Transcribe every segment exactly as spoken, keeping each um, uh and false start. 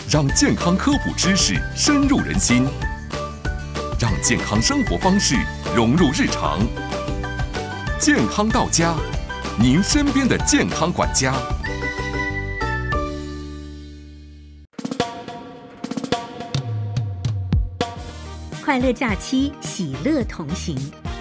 让健康科普知识深入人心，让健康生活方式融入日常。健康到家，您身边的健康管家。 快乐假期，喜乐同行。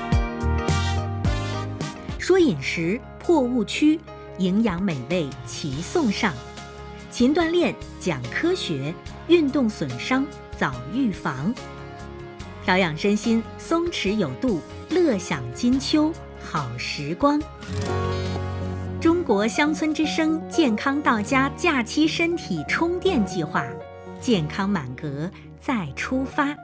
说饮食破误区，营养美味齐送上。勤锻炼讲科学，运动损伤早预防。调养身心松弛有度，乐享金秋好时光。中国乡村之声健康到家假期身体充电计划，健康满格再出发。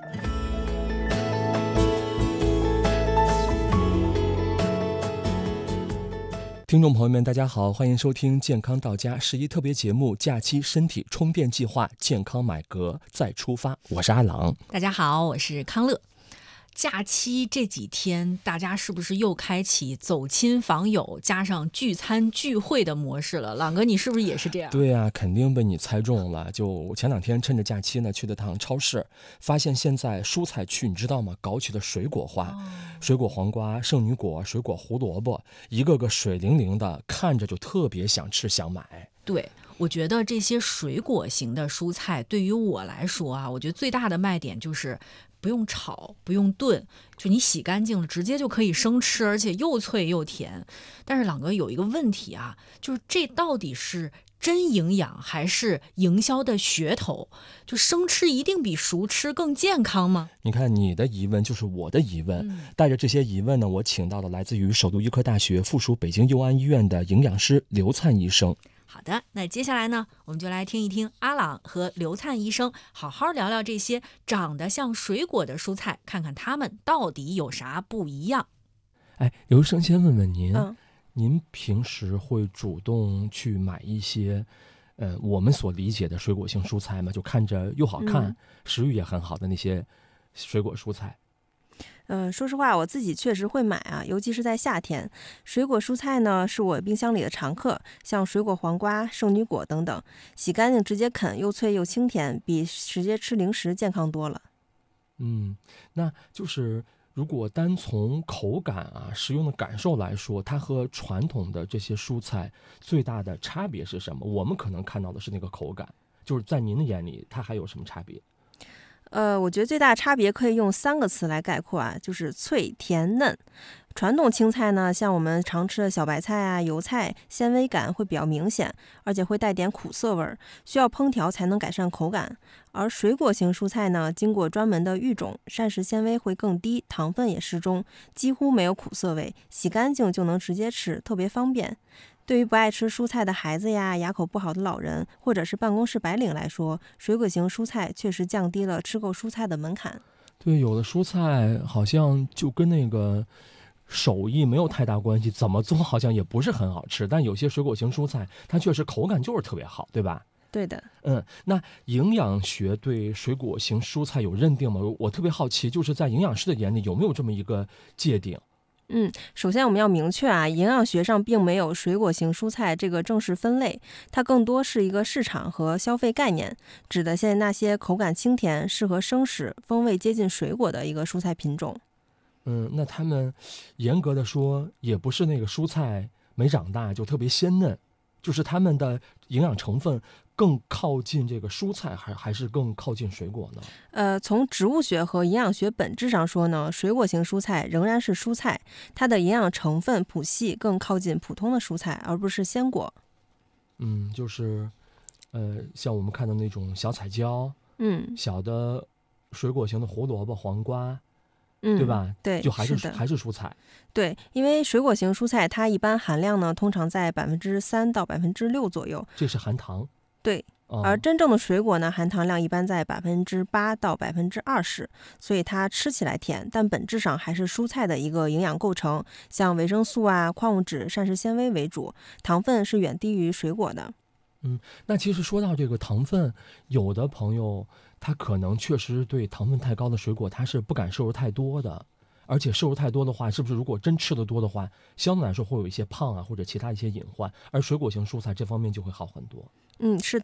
听众朋友们，大家好，欢迎收听健康到家十一特别节目假期身体充电计划，健康买格再出发。我是阿郎。 大家好，我是康乐。假期这几天，大家是不是又开启走亲访友加上聚餐聚会的模式了？朗哥，你是不是也是这样？ 对啊，肯定被你猜中了。就前两天趁着假期呢，去了趟超市，发现现在蔬菜区你知道吗？搞起了水果化，哦、水果黄瓜、圣女果、水果胡萝卜，一个个水灵灵的，看着就特别想吃想买。 对，我觉得这些水果型的蔬菜对于我来说啊，我觉得最大的卖点就是不用炒，不用炖，就你洗干净了，直接就可以生吃，而且又脆又甜。但是朗哥有一个问题啊，就是这到底是真营养还是营销的噱头？就生吃一定比熟吃更健康吗？ 你看你的疑问就是我的疑问， 嗯、 带着这些疑问呢，我请到了来自于首都医科大学附属北京佑安医院的营养师刘灿医生。 好的，那接下来呢，我们就来听一听阿朗和刘灿医生好好聊聊这些长得像水果的蔬菜，看看它们到底有啥不一样。 哎，刘医生先问问您， 嗯、 您平时会主动去买一些呃我们所理解的水果性蔬菜吗？就看着又好看、嗯、食欲也很好的那些水果蔬菜？ 嗯，说实话，我自己确实会买啊，尤其是在夏天。水果蔬菜呢，是我冰箱里的常客，像水果黄瓜、圣女果等等，洗干净直接啃，又脆又清甜，比直接吃零食健康多了。 嗯，那就是如果单从口感啊、食用的感受来说，它和传统的这些蔬菜最大的差别是什么？我们可能看到的是那个口感，就是在您的眼里，它还有什么差别？ 呃，我觉得最大的差别可以用三个词来概括啊，就是脆、甜、嫩。传统青菜呢，像我们常吃的小白菜啊、油菜，纤维感会比较明显，而且会带点苦涩味儿，需要烹调才能改善口感。而水果型蔬菜呢，经过专门的育种，膳食纤维会更低，糖分也适中，几乎没有苦涩味，洗干净就能直接吃，特别方便。对于不爱吃蔬菜的孩子呀、牙口不好的老人，或者是办公室白领来说，水果型蔬菜确实降低了吃够蔬菜的门槛。 对，有的蔬菜好像就跟那个手艺没有太大关系，怎么做好像也不是很好吃，但有些水果型蔬菜它确实口感就是特别好，对吧？ 对的。 嗯，那营养学对水果型蔬菜有认定吗？我特别好奇，就是在营养师的眼里有没有这么一个界定？ 嗯，首先我们要明确啊，营养学上并没有水果型蔬菜这个正式分类，它更多是一个市场和消费概念，指的现在那些口感清甜、适合生食、风味接近水果的一个蔬菜品种。 嗯，那他们严格的说，也不是那个蔬菜没长大就特别鲜嫩，就是他们的营养成分更靠近这个蔬菜，还还是更靠近水果呢？ 呃，从植物学和营养学本质上说呢，水果型蔬菜仍然是蔬菜，它的营养成分谱系更靠近普通的蔬菜，而不是鲜果。 嗯，就是，呃，像我们看到那种小彩椒， 嗯， 小的水果型的胡萝卜、黄瓜。 嗯， 对吧？ 对， 就还是是还是蔬菜。 对，因为水果型蔬菜它一般含量呢，通常在百分之三到百分之六左右。 这是含糖。 对， 哦、 而真正的水果呢，含糖量一般在百分之八到百分之二十，所以它吃起来甜，但本质上还是蔬菜的一个营养构成，像维生素啊、矿物质、膳食纤维为主，糖分是远低于水果的。 嗯，那其实说到这个糖分，有的朋友他可能确实对糖分太高的水果他是不敢摄入太多的，而且摄入太多的话，是不是如果真吃得多的话，相对来说会有一些胖啊或者其他一些隐患，而水果型蔬菜这方面就会好很多。 嗯，是的。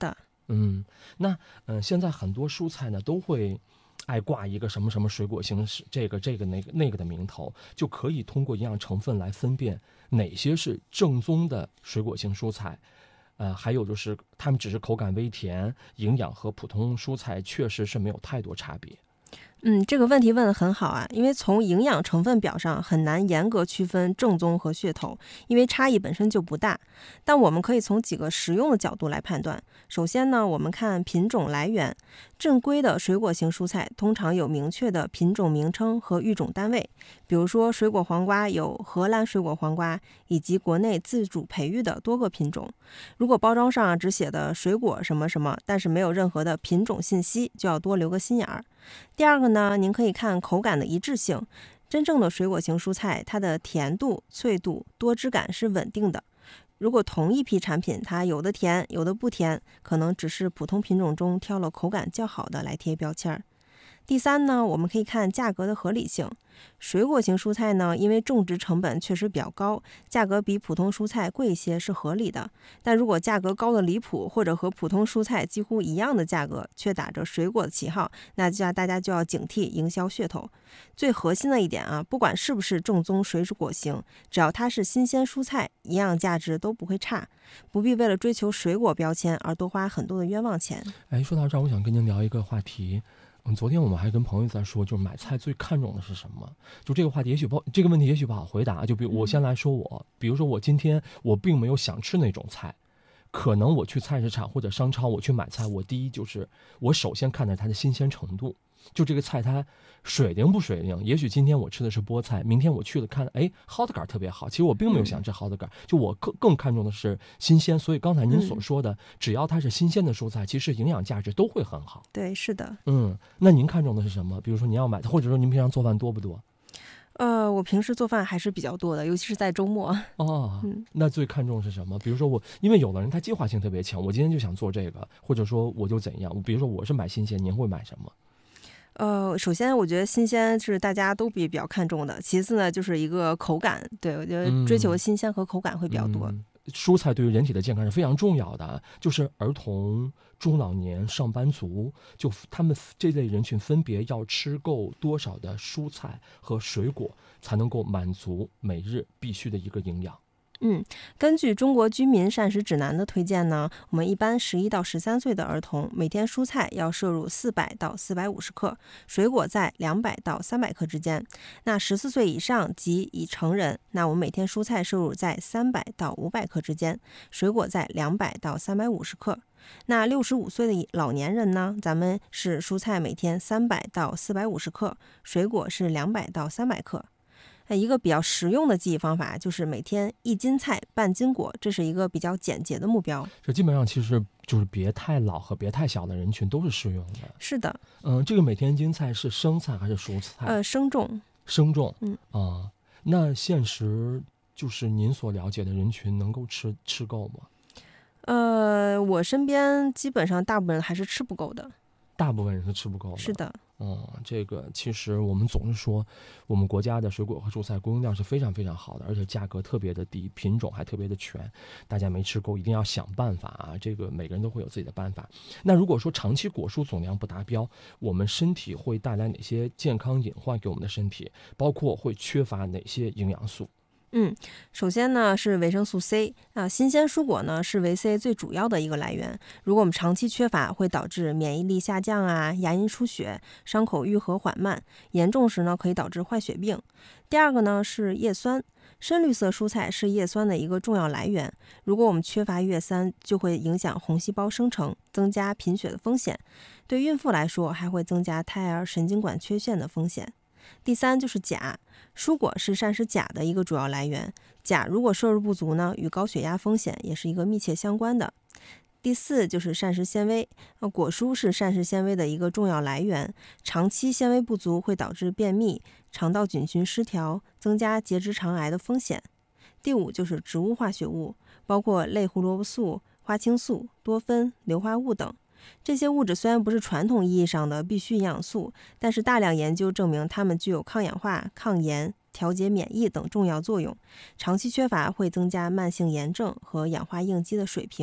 嗯，那嗯、呃，现在很多蔬菜呢都会爱挂一个什么什么水果型，是这个这个那个那个的名头，就可以通过营养成分来分辨哪些是正宗的水果型蔬菜。呃，还有就是它们只是口感微甜，营养和普通蔬菜确实是没有太多差别。 嗯，这个问题问得很好啊，因为从营养成分表上很难严格区分正宗和噱头，因为差异本身就不大。但我们可以从几个实用的角度来判断。首先呢，我们看品种来源，正规的水果型蔬菜通常有明确的品种名称和育种单位，比如说水果黄瓜有荷兰水果黄瓜以及国内自主培育的多个品种。如果包装上只写的水果什么什么，但是没有任何的品种信息，就要多留个心眼儿。第二个呢，您可以看口感的一致性。真正的水果型蔬菜，它的甜度、脆度、多汁感是稳定的。如果同一批产品，它有的甜，有的不甜，可能只是普通品种中挑了口感较好的来贴标签儿。第三呢，我们可以看价格的合理性。水果型蔬菜呢，因为种植成本确实比较高，价格比普通蔬菜贵一些是合理的。但如果价格高的离谱，或者和普通蔬菜几乎一样的价格，却打着水果的旗号，那就大家就要警惕营销噱头。最核心的一点啊，不管是不是正宗水果型，只要它是新鲜蔬菜，营养价值都不会差，不必为了追求水果标签而多花很多的冤枉钱。 哎，说到这儿，我想跟您聊一个话题。嗯，昨天我们还跟朋友在说，就是买菜最看重的是什么？就这个话题，也许不，这个问题也许不好回答。就比如我先来说我，比如说我今天我并没有想吃那种菜，可能我去菜市场或者商超我去买菜，我第一就是我首先看的它的新鲜程度。就这个菜它水灵不水灵，也许今天我吃的是菠菜，明天我去了看，哎，蒿子杆特别好，其实我并没有想吃蒿子杆，就我更更看重的是新鲜。所以刚才您所说的，只要它是新鲜的蔬菜，其实营养价值都会很好。 对，是的。 嗯，那您看重的是什么？比如说您要买，或者说您平常做饭多不多？ 呃，我平时做饭还是比较多的，尤其是在周末。 哦， 嗯， 那最看重是什么？比如说我，因为有的人他计划性特别强，我今天就想做这个，或者说我就怎样。比如说我是买新鲜，您会买什么？ 呃，首先我觉得新鲜是大家都比比较看重的，其次呢就是一个口感，对，我觉得追求新鲜和口感会比较多。 嗯嗯、蔬菜对于人体的健康是非常重要的，就是儿童、中老年、上班族，就他们这类人群分别要吃够多少的蔬菜和水果，才能够满足每日必须的一个营养。 嗯，根据中国居民膳食指南的推荐呢，我们一般十一到十三岁的儿童每天蔬菜要摄入四百到四百五十克，水果在两百到三百克之间。那十四岁以上及已成人，那我们每天蔬菜摄入在三百到五百克之间，水果在两百到三百五十克。那六十五岁的老年人呢，咱们是蔬菜每天三百到四百五十克，水果是两百到三百克。一个比较实用的记忆方法就是每天一斤菜半斤果，这是一个比较简洁的目标。 这基本上其实就是别太老和别太小的人群都是适用的。 是的。 嗯，这个每天一斤菜是生菜还是蔬菜？ 呃，生种。 生种。 嗯啊、呃，那现实就是您所了解的人群能够吃吃够吗？ 呃，我身边基本上大部分人还是吃不够的。 大部分人是吃不够的。 是的。 嗯，这个其实我们总是说，我们国家的水果和蔬菜供应量是非常非常好的，而且价格特别的低，品种还特别的全。大家没吃够，一定要想办法啊！这个每个人都会有自己的办法。那如果说长期果蔬总量不达标，我们身体会带来哪些健康隐患给我们的身体？包括会缺乏哪些营养素？ 嗯，首先呢是维生素 C 啊，新鲜蔬果呢是维 C 最主要的一个来源。如果我们长期缺乏，会导致免疫力下降啊，牙龈出血，伤口愈合缓慢，严重时呢可以导致坏血病。第二个呢是叶酸，深绿色蔬菜是叶酸的一个重要来源。如果我们缺乏叶酸，就会影响红细胞生成，增加贫血的风险。对孕妇来说，还会增加胎儿神经管缺陷的风险。第三就是钾，蔬果是膳食钾的一个主要来源，钾如果摄入不足呢，与高血压风险也是一个密切相关的。第四就是膳食纤维，果蔬是膳食纤维的一个重要来源，长期纤维不足会导致便秘、肠道菌群失调，增加结直肠癌的风险。第五就是植物化学物，包括类胡萝卜素、花青素、多酚、硫化物等。这些物质虽然不是传统意义上的必需营养素，但是大量研究证明它们具有抗氧化、抗炎、调节免疫等重要作用。长期缺乏会增加慢性炎症和氧化应激的水平，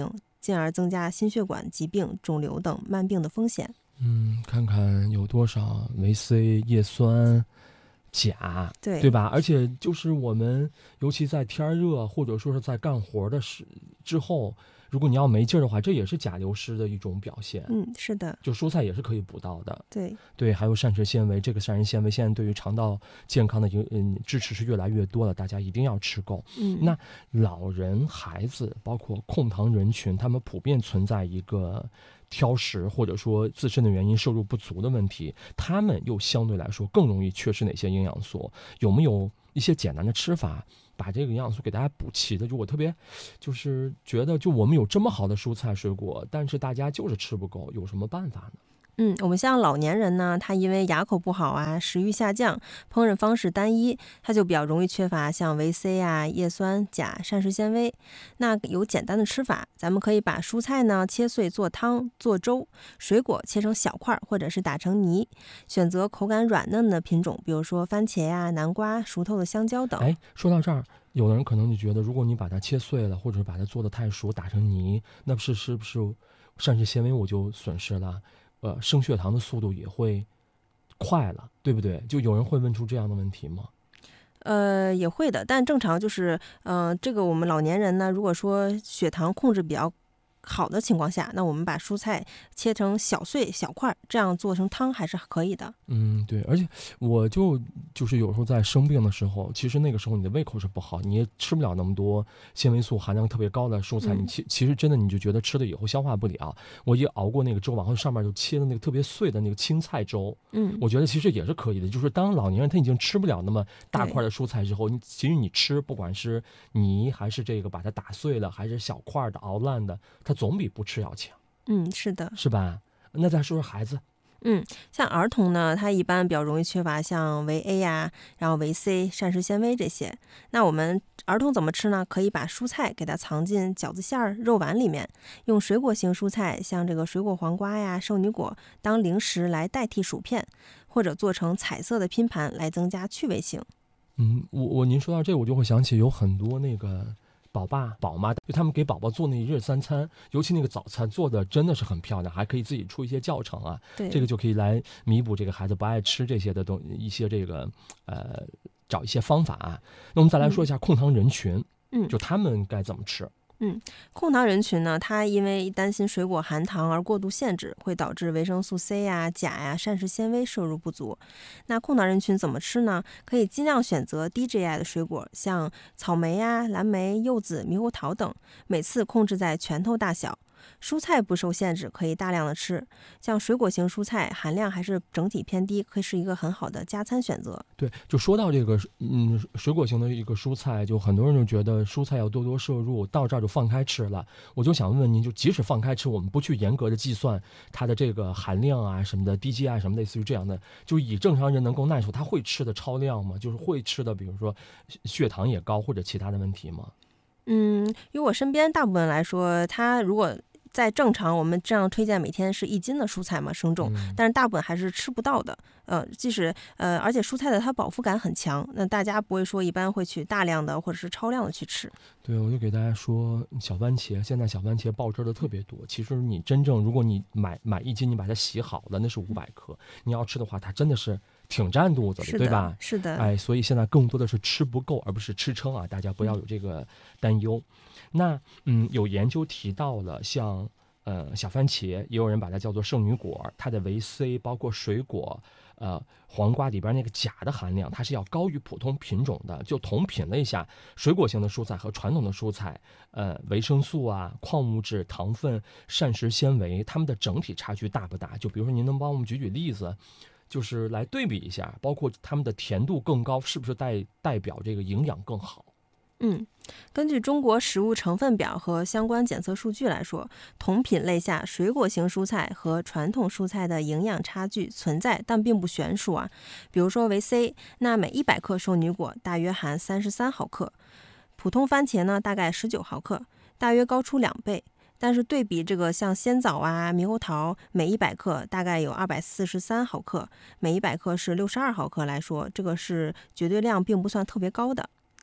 进而增加心血管疾病、肿瘤等慢病的风险。 嗯，看看有多少维 C、叶酸、钾， 对对吧？而且就是我们，尤其在天热或者说是在干活的时之后，如果你要没劲儿的话，这也是钾流失的一种表现。 嗯，是的， 就蔬菜也是可以补到的。 对对，还有膳食纤维，这个膳食纤维现在对于肠道健康的影嗯支持是越来越多了，大家一定要吃够。 嗯， 那老人、孩子，包括控糖人群，他们普遍存在一个挑食或者说自身的原因摄入不足的问题，他们又相对来说更容易缺失哪些营养素？有没有一些简单的吃法，把这个营养素给大家补齐的？就我特别就是觉得，就我们有这么好的蔬菜水果，但是大家就是吃不够，有什么办法呢？ 嗯，我们像老年人呢，他因为牙口不好啊，食欲下降，烹饪方式单一，他就比较容易缺乏像维 C 啊、叶酸、钾、膳食纤维。那有简单的吃法，咱们可以把蔬菜呢切碎做汤、做粥，水果切成小块或者是打成泥，选择口感软嫩的品种，比如说番茄呀、南瓜、熟透的香蕉等。 哎，说到这儿，有的人可能就觉得，如果你把它切碎了，或者是把它做的太熟，打成泥，那不是是不是膳食纤维我就损失了？呃，升血糖的速度也会快了，对不对？就有人会问出这样的问题吗？ 呃，也会的，但正常就是，呃，这个我们老年人呢，如果说血糖控制比较好的情况下，那我们把蔬菜切成小碎小块，这样做成汤还是可以的。 嗯，对，而且我就就是有时候在生病的时候，其实那个时候你的胃口是不好，你也吃不了那么多纤维素含量特别高的蔬菜， 嗯你其其实真的你就觉得吃了以后消化不了。我也熬过那个粥，然后上面就切的那个特别碎的那个青菜粥， 嗯， 我觉得其实也是可以的。就是当老年人他已经吃不了那么大块的蔬菜之后，你其实你吃不管是泥还是这个把它打碎了，还是小块的熬烂的，它总比不吃要强， 嗯，是的。 是吧？那再说说孩子。 嗯，像儿童呢，他一般比较容易缺乏像维 A 呀、然后维 C、膳食纤维这些。那我们儿童怎么吃呢？可以把蔬菜给它藏进饺子馅儿、肉丸里面，用水果型蔬菜，像这个水果黄瓜呀、圣女果当零食来代替薯片，或者做成彩色的拼盘来增加趣味性。 嗯，我我您说到这，我就会想起有很多那个宝爸宝妈，就他们给宝宝做那一日三餐，尤其那个早餐做的真的是很漂亮，还可以自己出一些教程啊， 对， 这个就可以来弥补这个孩子不爱吃这些的东一些这个呃找一些方法啊。那我们再来说一下控糖人群， 嗯， 就他们该怎么吃？ 嗯，控糖人群呢，他因为担心水果含糖而过度限制，会导致维生素 C 呀、钾呀、膳食纤维摄入不足。那控糖人群怎么吃呢？可以尽量选择低 G I 的水果，像草莓呀、蓝莓、柚子、猕猴桃等，每次控制在拳头大小。蔬菜不受限制，可以大量的吃，像水果型蔬菜含量还是整体偏低，可以是一个很好的加餐选择。 对，就说到这个嗯水果型的一个蔬菜，就很多人就觉得蔬菜要多多摄入，到这儿就放开吃了。我就想问问您，就即使放开吃，我们不去严格的计算它的这个含量啊什么的，低 G I 什么类似于这样的，就以正常人能够耐受，他会吃的超量吗？就是会吃的，比如说血糖也高或者其他的问题吗？ 嗯，以我身边大部分来说，他如果在正常，我们这样推荐每天是一斤的蔬菜嘛，生重， 嗯、 但是大部分还是吃不到的。呃，即使呃，而且蔬菜的它饱腹感很强，那大家不会说一般会去大量的或者是超量的去吃。 对，我就给大家说，小番茄现在小番茄爆汁的特别多。其实你真正如果你买买一斤，你把它洗好了，那是五百克。你要吃的话，它真的是挺占肚子的， 是的对吧？ 是的。 哎，所以现在更多的是吃不够，而不是吃撑啊！大家不要有这个担忧。那嗯，有研究提到了像。呃，小番茄也有人把它叫做圣女果，它的维 C 包括水果，呃，黄瓜里边那个钾的含量，它是要高于普通品种的。就同品了一下水果型的蔬菜和传统的蔬菜，呃，维生素啊、矿物质、糖分、膳食纤维，它们的整体差距大不大？就比如说，您能帮我们举举例子，就是来对比一下，包括它们的甜度更高，是不是代代表这个营养更好？ 嗯，根据中国食物成分表和相关检测数据来说，同品类下水果型蔬菜和传统蔬菜的营养差距存在，但并不悬殊啊。比如说维 C， 那每一百克圣女果大约含三十三毫克，普通番茄呢大概十九毫克，大约高出两倍。但是对比这个像鲜枣啊、猕猴桃，每一百克大概有二百四十三毫克，每一百克是六十二毫克来说，这个是绝对量并不算特别高的。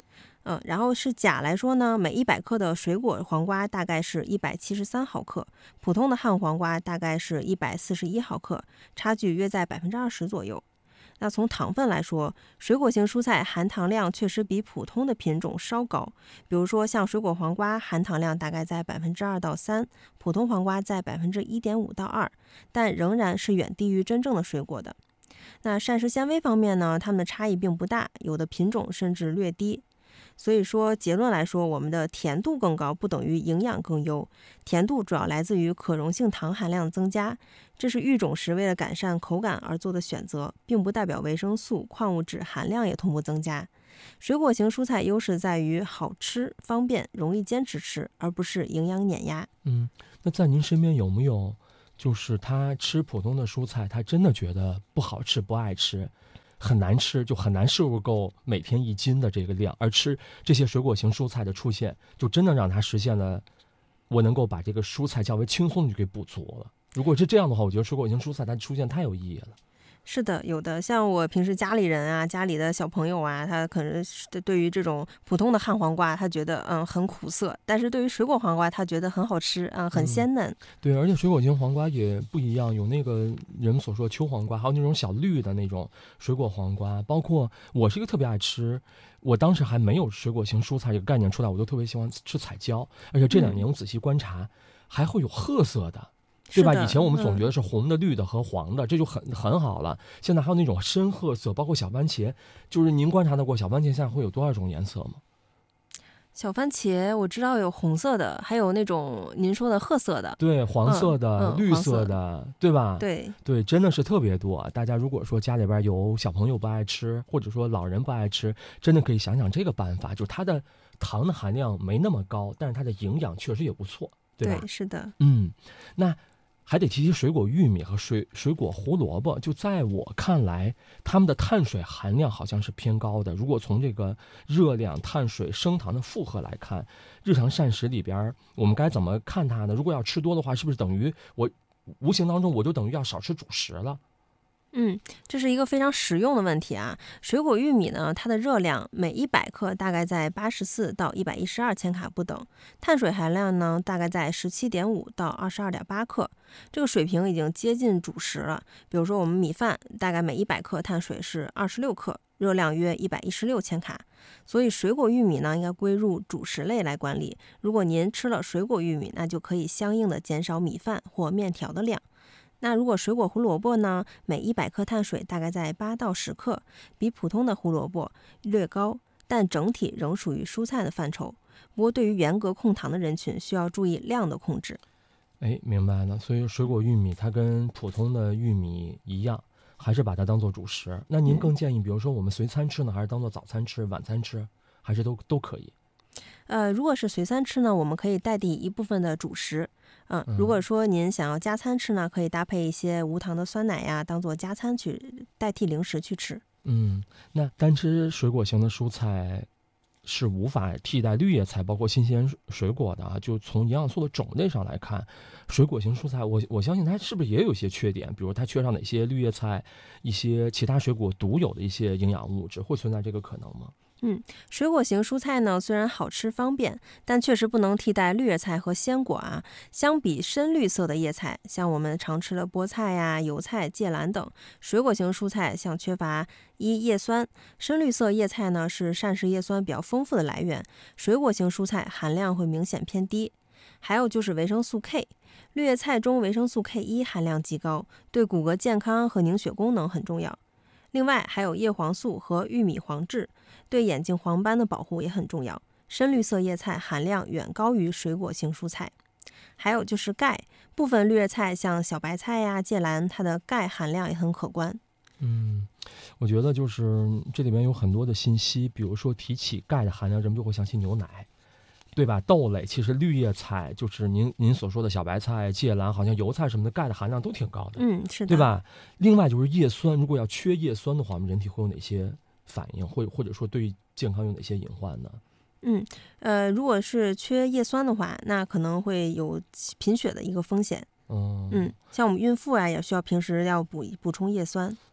嗯，然后是钾来说呢，每一百克的水果黄瓜大概是一百七十三毫克，普通的旱黄瓜大概是一百四十一毫克，差距约在百分之二十左右。那从糖分来说，水果型蔬菜含糖量确实比普通的品种稍高，比如说像水果黄瓜含糖量大概在百分之二到三，普通黄瓜在百分之一点五到二，但仍然是远低于真正的水果的。那膳食纤维方面呢，它们的差异并不大，有的品种甚至略低。所以说结论来说，我们的甜度更高不等于营养更优，甜度主要来自于可溶性糖含量增加，这是育种时为了改善口感而做的选择，并不代表维生素、矿物质含量也同步增加。水果型蔬菜优势在于好吃、方便、容易坚持吃，而不是营养碾压。 嗯，那在您身边有没有就是他吃普通的蔬菜，他真的觉得不好吃、不爱吃，很难吃，就很难摄入够每天一斤的这个量，而吃这些水果型蔬菜的出现，就真的让他实现了我能够把这个蔬菜较为轻松的就给补足了。如果是这样的话，我觉得水果型蔬菜它出现太有意义了。 是的，有的，像我平时家里人啊，家里的小朋友啊，他可能是对于这种普通的旱黄瓜，他觉得嗯很苦涩，但是对于水果黄瓜，他觉得很好吃，嗯，很鲜嫩。 嗯、对，而且水果型黄瓜也不一样，有那个人们所说的秋黄瓜，还有那种小绿的那种水果黄瓜。包括我是一个特别爱吃，我当时还没有水果型蔬菜这个概念出来，我就特别喜欢吃彩椒，而且这两年我仔细观察，嗯、还会有褐色的。对吧？以前我们总觉得是红的、绿的和黄的，嗯、这就很很好了。现在还有那种深褐色，包括小番茄，就是您观察到过小番茄现在会有多少种颜色吗？ 小番茄我知道有红色的，还有那种您说的褐色的， 对，黄色的、嗯嗯、绿色的，对吧？ 对对，真的是特别多。大家如果说家里边有小朋友不爱吃，或者说老人不爱吃，真的可以想想这个办法，就是它的糖的含量没那么高，但是它的营养确实也不错，对吧？ 对，是的。 嗯，那还得提提水果玉米和水水果胡萝卜，就在我看来，它们的碳水含量好像是偏高的。如果从这个热量、碳水、升糖的负荷来看，日常膳食里边我们该怎么看它呢？如果要吃多的话，是不是等于我无形当中我就等于要少吃主食了？ 嗯，这是一个非常实用的问题啊。水果玉米呢，它的热量每一百克大概在八十四到一百一十二千卡不等，碳水含量呢大概在十七点五到二十二点八克，这个水平已经接近主食了。比如说我们米饭大概每一百克碳水是二十六克，热量约一百一十六千卡，所以水果玉米呢应该归入主食类来管理。如果您吃了水果玉米，那就可以相应的减少米饭或面条的量。那如果水果胡萝卜呢，每一百克碳水大概在八到十克，比普通的胡萝卜略高，但整体仍属于蔬菜的范畴。不过对于严格控糖的人群，需要注意量的控制。 哎，明白了。所以水果玉米它跟普通的玉米一样，还是把它当做主食。那您更建议，比如说我们随餐吃呢，还是当做早餐吃、晚餐吃，还是都都可以？ 呃，如果是随餐吃呢，我们可以代替一部分的主食。嗯，如果说您想要加餐吃呢，可以搭配一些无糖的酸奶呀，当做加餐去代替零食去吃。 嗯，那单吃水果型的蔬菜是无法替代绿叶菜，包括新鲜水果的啊。就从营养素的种类上来看，水果型蔬菜我我相信它是不是也有一些缺点，比如它缺少哪些绿叶菜一些其他水果独有的一些营养物质，会存在这个可能吗？ 嗯，水果型蔬菜呢，虽然好吃方便，但确实不能替代绿叶菜和鲜果啊。相比深绿色的叶菜，像我们常吃的菠菜呀、油菜、芥蓝等，水果型蔬菜像缺乏一叶酸。深绿色叶菜呢是膳食叶酸比较丰富的来源，水果型蔬菜含量会明显偏低。还有就是维生素 K， 绿叶菜中维生素 K 一 含量极高，对骨骼健康和凝血功能很重要。另外还有叶黄素和玉米黄质，对眼睛黄斑的保护也很重要。深绿色叶菜含量远高于水果型蔬菜。还有就是钙，部分绿叶菜像小白菜呀、芥蓝，它的钙含量也很可观。 嗯，我觉得就是这里面有很多的信息，比如说提起钙的含量，人们就会想起牛奶，对吧？豆类其实绿叶菜就是您您所说的小白菜、芥蓝，好像油菜什么的，钙的含量都挺高的， 嗯，是的， 对吧？另外就是叶酸，如果要缺叶酸的话，我们人体会有哪些反应，或或者说对健康有哪些隐患呢？ 嗯，呃，如果是缺叶酸的话，那可能会有贫血的一个风险。 嗯嗯，像我们孕妇啊，也需要平时要补补充叶酸。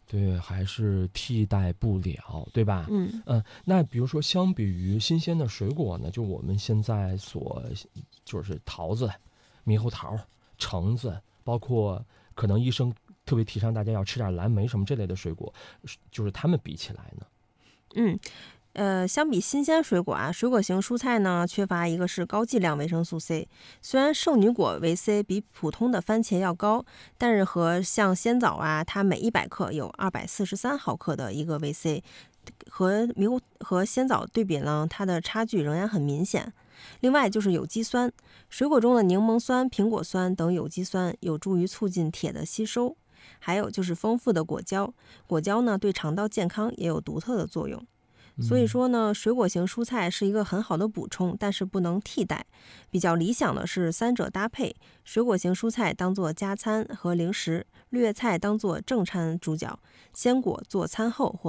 对，还是替代不了，对吧？ 嗯嗯，那比如说，相比于新鲜的水果呢，就我们现在所就是桃子、猕猴桃、橙子，包括可能医生特别提倡大家要吃点蓝莓什么这类的水果，就是它们比起来呢？ 嗯。呃，相比新鲜水果啊，水果型蔬菜呢缺乏一个是高剂量维生素 C。虽然圣女果维 C 比普通的番茄要高，但是和像鲜枣啊，它每一百克有二百四十三毫克的一个维 C，和猕猴和鲜枣对比呢，它的差距仍然很明显。另外就是有机酸，水果中的柠檬酸、苹果酸等有机酸有助于促进铁的吸收。还有就是丰富的果胶，果胶呢对肠道健康也有独特的作用。所以说呢，水果型蔬菜是一个很好的补充，但是不能替代。比较理想的是三者搭配，水果型蔬菜当做加餐和零食，绿叶菜当做正餐主角，鲜果做餐后或